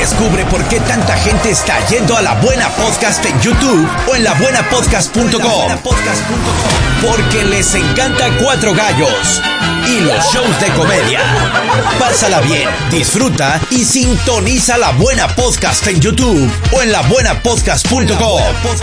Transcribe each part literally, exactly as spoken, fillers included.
Descubre por qué tanta gente está yendo a La Buena Podcast en YouTube o en la buena podcast punto com. Porque les encanta Cuatro Gallos y los shows de comedia. Pásala bien, disfruta y sintoniza La Buena Podcast en YouTube o en la buena podcast punto com.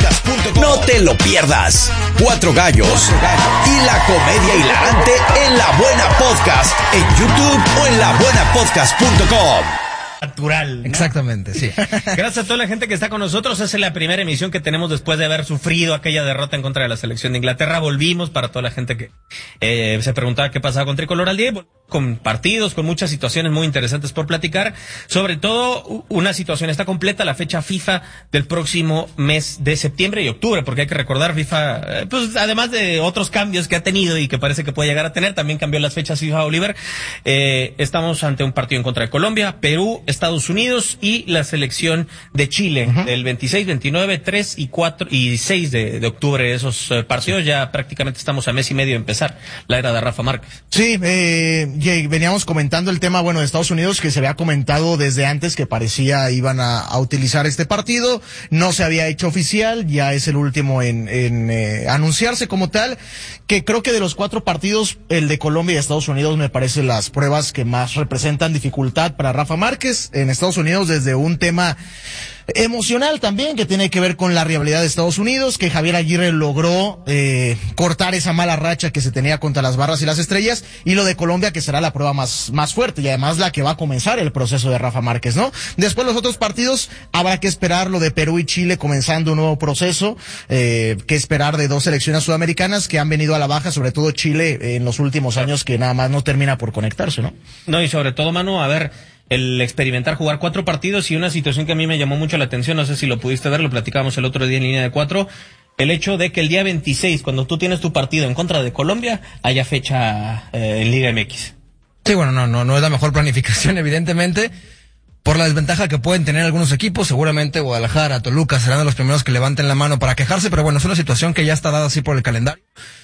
No te lo pierdas. Cuatro Gallos y la comedia hilarante en La Buena Podcast en YouTube o en la buena podcast punto com. Natural, ¿no? Exactamente, sí. Gracias a toda la gente que está con nosotros. Esa es la primera emisión que tenemos después de haber sufrido aquella derrota en contra de la selección de Inglaterra. Volvimos para toda la gente que eh, se preguntaba qué pasaba con Tricolor al día. Con partidos, con muchas situaciones muy interesantes por platicar. Sobre todo, una situación está completa, la fecha FIFA del próximo mes de septiembre y octubre, porque hay que recordar, FIFA, eh, pues además de otros cambios que ha tenido y que parece que puede llegar a tener, también cambió las fechas FIFA, Oliver. Eh, estamos ante un partido en contra de Colombia, Perú, Estados Unidos y la selección de Chile, uh-huh. el veintiséis, veintinueve, tres y cuatro y seis de, de octubre. Esos eh, partidos, ya prácticamente estamos a mes y medio de empezar la era de Rafa Márquez. Sí, eh, veníamos comentando el tema, bueno, de Estados Unidos, que se había comentado desde antes que parecía iban a, a utilizar este partido, no se había hecho oficial, ya es el último en, en eh, anunciarse como tal, que creo que de los cuatro partidos, el de Colombia y Estados Unidos me parece las pruebas que más representan dificultad para Rafa Márquez. En Estados Unidos, desde un tema emocional también, que tiene que ver con la rivalidad de Estados Unidos, que Javier Aguirre logró eh, cortar esa mala racha que se tenía contra las Barras y las Estrellas, y lo de Colombia, que será la prueba más, más fuerte, y además la que va a comenzar el proceso de Rafa Márquez, ¿no? Después los otros partidos, habrá que esperar lo de Perú y Chile comenzando un nuevo proceso, eh, que esperar de dos selecciones sudamericanas que han venido a la baja, sobre todo Chile, eh, en los últimos años, que nada más no termina por conectarse, ¿no? No, y sobre todo, Manu, a ver, el experimentar jugar cuatro partidos y una situación que a mí me llamó mucho la atención, no sé si lo pudiste ver, lo platicábamos el otro día en línea de cuatro, el hecho de que el día veintiséis, cuando tú tienes tu partido en contra de Colombia, haya fecha eh, en Liga M X. Sí, bueno, no, no, no es la mejor planificación, evidentemente, por la desventaja que pueden tener algunos equipos. Seguramente Guadalajara, Toluca serán de los primeros que levanten la mano para quejarse, pero bueno, es una situación que ya está dada así por el calendario.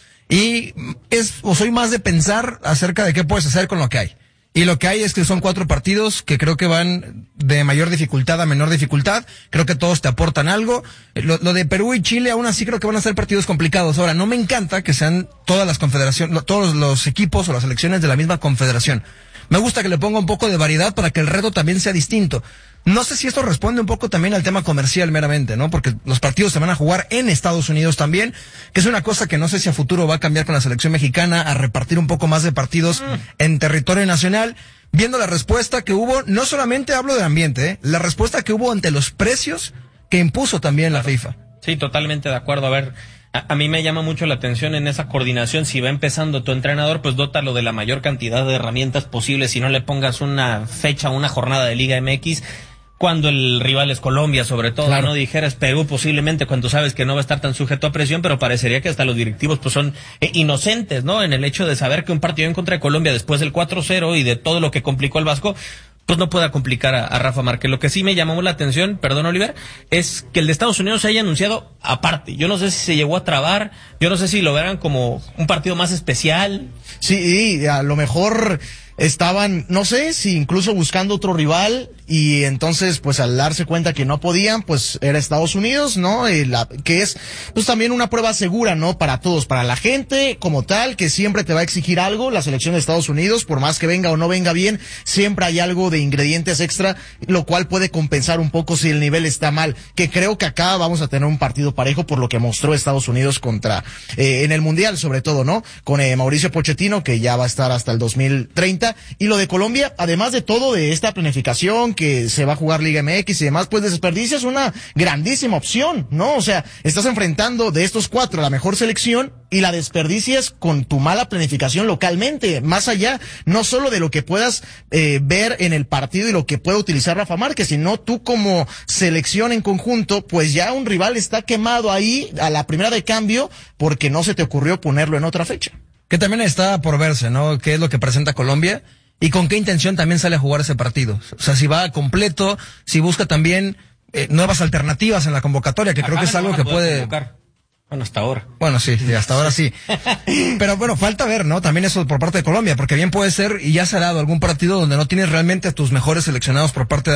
Y es, o soy más de pensar acerca de qué puedes hacer con lo que hay. Y lo que hay es que son cuatro partidos que creo que van de mayor dificultad a menor dificultad. Creo que todos te aportan algo. Lo, lo de Perú y Chile aún así creo que van a ser partidos complicados. Ahora, no me encanta que sean todas las confederaciones, todos los equipos o las selecciones de la misma confederación. Me gusta que le ponga un poco de variedad para que el reto también sea distinto. No sé si esto responde un poco también al tema comercial meramente, ¿no? Porque los partidos se van a jugar en Estados Unidos también, que es una cosa que no sé si a futuro va a cambiar con la selección mexicana, a repartir un poco más de partidos mm. en territorio nacional. Viendo la respuesta que hubo, no solamente hablo del ambiente, ¿eh? La respuesta que hubo ante los precios que impuso también la FIFA. Sí, totalmente de acuerdo. A ver, a, a mí me llama mucho la atención en esa coordinación. Si va empezando tu entrenador, pues dótalo de la mayor cantidad de herramientas posibles y no le pongas una fecha, una jornada de Liga M X cuando el rival es Colombia, sobre todo, claro. No dijeras Perú posiblemente cuando sabes que no va a estar tan sujeto a presión, pero parecería que hasta los directivos pues son eh, inocentes, ¿no? En el hecho de saber que un partido en contra de Colombia después del cuatro cero y de todo lo que complicó el Vasco, pues no pueda complicar a, a Rafa Márquez. Lo que sí me llamó la atención, perdón Oliver, es que el de Estados Unidos se haya anunciado aparte. Yo no sé si se llegó a trabar, yo no sé si lo verán como un partido más especial. Sí, a lo mejor estaban, no sé, si incluso buscando otro rival, y entonces pues al darse cuenta que no podían, pues era Estados Unidos, ¿no? Y la, que es pues también una prueba segura, ¿no? Para todos, para la gente como tal, que siempre te va a exigir algo, la selección de Estados Unidos, por más que venga o no venga bien, siempre hay algo de ingredientes extra, lo cual puede compensar un poco si el nivel está mal, que creo que acá vamos a tener un partido parejo por lo que mostró Estados Unidos contra, eh, en el Mundial sobre todo, ¿no? Con eh, Mauricio Pochettino, que ya va a estar hasta el dos mil treinta, y lo de Colombia, además de todo, de esta planificación, que se va a jugar Liga M X y demás, pues desperdicias una grandísima opción, ¿no? O sea, estás enfrentando de estos cuatro a la mejor selección y la desperdicias con tu mala planificación localmente, más allá, no solo de lo que puedas eh, ver en el partido y lo que pueda utilizar Rafa Márquez, sino tú como selección en conjunto, pues ya un rival está quemado ahí a la primera de cambio porque no se te ocurrió ponerlo en otra fecha. Que también está por verse, ¿no? ¿Qué es lo que presenta Colombia? Y con qué intención también sale a jugar ese partido. O sea, si va completo, si busca también eh, nuevas alternativas en la convocatoria, que Acá creo que es algo que puede... Convocar. Bueno, hasta ahora. Bueno, sí, sí, hasta ahora sí. Pero bueno, falta ver, ¿no? También eso por parte de Colombia, porque bien puede ser, y ya se ha dado algún partido donde no tienes realmente a tus mejores seleccionados por parte de